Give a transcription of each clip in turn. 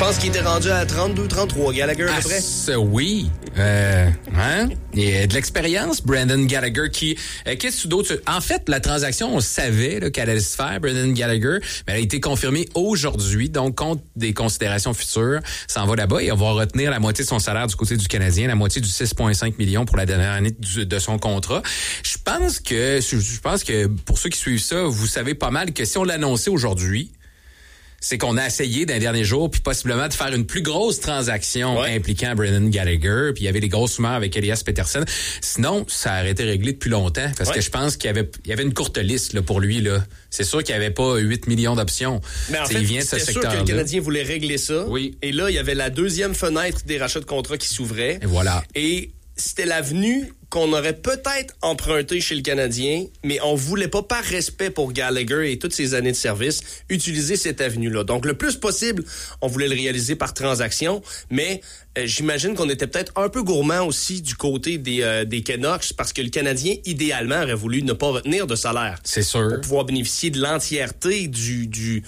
pense qu'il était rendu à 32-33, Gallagher, à peu près. Oui. Il y a de l'expérience, Brendan Gallagher, qui... qu'est-ce que d'autre? En fait, la transaction, on savait là, qu'elle allait se faire, Brendan Gallagher, mais elle a été confirmée aujourd'hui, donc compte des considérations futures, ça en va là-bas et on va retenir la moitié de son salaire du côté du Canadien, la moitié du 6,5 millions pour la dernière année de son contrat. Je pense que pour ceux qui suivent ça, vous savez pas mal que si on l'annonçait aujourd'hui, c'est qu'on a essayé dans les derniers jours, puis possiblement de faire une plus grosse transaction impliquant Brendan Gallagher, puis il y avait des grosses rumeurs avec Elias Pettersson. Sinon, ça aurait été réglé depuis longtemps, parce que je pense qu'il y avait une courte liste là, pour lui. Là. C'est sûr qu'il n'y avait pas 8 millions d'options. Mais en fait, il vient de ce c'était sûr que le Canadien voulait régler ça. Oui. Et là, il y avait la deuxième fenêtre des rachats de contrats qui s'ouvrait. Et voilà. Et c'était l'avenue qu'on aurait peut-être emprunté chez le Canadien, mais on voulait pas, par respect pour Gallagher et toutes ses années de service, utiliser cette avenue-là. Donc, le plus possible, on voulait le réaliser par transaction, mais j'imagine qu'on était peut-être un peu gourmand aussi du côté des Canucks, parce que le Canadien, idéalement, aurait voulu ne pas retenir de salaire. C'est sûr. Pour pouvoir bénéficier de l'entièreté du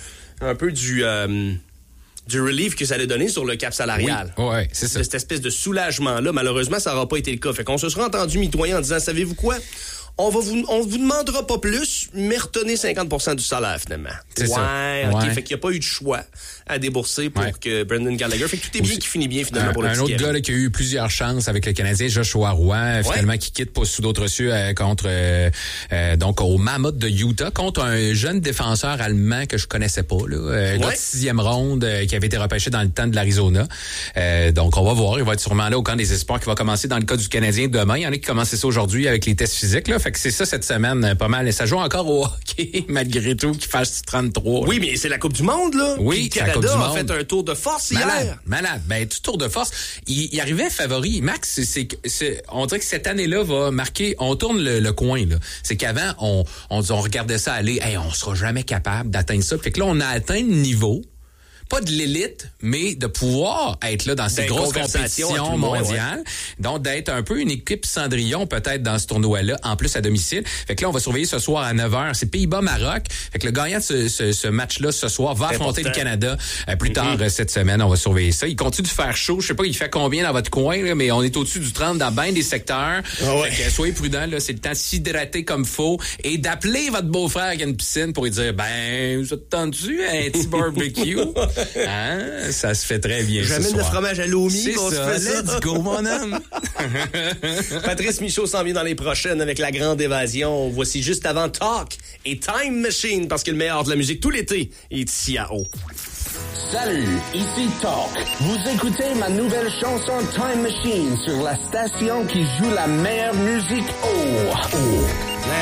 relief que ça allait donner sur le cap salarial. Oui, c'est ça. De cette espèce de soulagement-là. Malheureusement, ça n'aura pas été le cas. Fait qu'on se sera entendu mitoyen en disant, savez-vous quoi? On vous demandera pas plus, mais retenez 50% du salaire, finalement. C'est ça. OK. Ouais. Fait qu'il n'y a pas eu de choix à débourser pour que Brendan Gallagher. Fait que tout est bien qui finit bien, finalement, pour le Un autre gars là, qui a eu plusieurs chances avec le Canadien, Joshua Roy, finalement, qui quitte pas sous d'autres cieux contre donc au Mammoth de Utah, contre un jeune défenseur allemand que je connaissais pas, là, gars de 6e ronde, qui avait été repêché dans le temps de l'Arizona. Donc, on va voir. Il va être sûrement là au camp des espoirs qui va commencer dans le cas du Canadien demain. Il y en a qui commencent ça aujourd'hui avec les tests physiques, là. Fait que c'est ça cette semaine, pas mal. Et ça joue encore au hockey, malgré tout, qui fasse 33. Oui, mais c'est la Coupe du Monde, là. Oui, le Canada a fait un tour de force hier. Malade. Ben, tout tour de force. Il arrivait favori. Max, on dirait que cette année-là va marquer, on tourne le coin, là. C'est qu'avant, on regardait ça aller, on sera jamais capable d'atteindre ça. Fait que là, on a atteint le niveau, pas de l'élite, mais de pouvoir être là dans ces grosses compétitions mondiales. Donc, d'être un peu une équipe Cendrillon, peut-être, dans ce tournoi-là, en plus à domicile. Fait que là, on va surveiller ce soir à 9h. C'est Pays-Bas-Maroc. Fait que le gagnant de ce match-là, ce soir, va affronter le Canada plus tard cette semaine. On va surveiller ça. Il continue de faire chaud. Je sais pas, il fait combien dans votre coin, là, mais on est au-dessus du 30 dans bien des secteurs. Fait que soyez prudents, là. C'est le temps de s'hydrater comme faut et d'appeler votre beau-frère qui a une piscine pour lui dire, vous êtes tendu un petit barbecue? Hein? Ça se fait très bien. J'amène le fromage à l'omi. C'est ça. Let's go, mon homme. Patrice Michaud s'en vient dans les prochaines avec La Grande Évasion. Voici juste avant Talk et Time Machine, parce que le meilleur de la musique tout l'été est ici à Haut. Salut, ici Talk. Vous écoutez ma nouvelle chanson Time Machine sur la station qui joue la meilleure musique Haut.